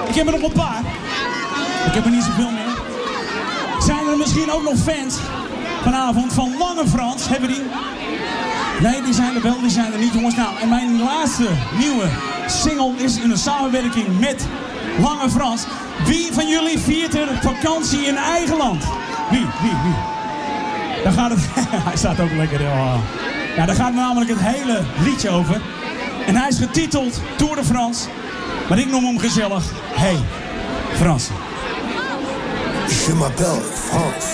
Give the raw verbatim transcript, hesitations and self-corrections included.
Ik heb er nog een paar. Ik heb er niet zoveel meer. Zijn er misschien ook nog fans vanavond van Lange Frans? Hebben die? Nee, die zijn er wel, die zijn er niet, jongens. Nou, en mijn laatste nieuwe single is in een samenwerking met Lange Frans. Wie van jullie viert er vakantie in eigen land? Wie, wie, wie? Daar gaat het... Hij staat ook lekker... Oh. Ja, daar gaat namelijk het hele liedje over. En hij is getiteld Tour de France. Maar ik noem hem gezellig... Hey, Frans. Je m'appelle France.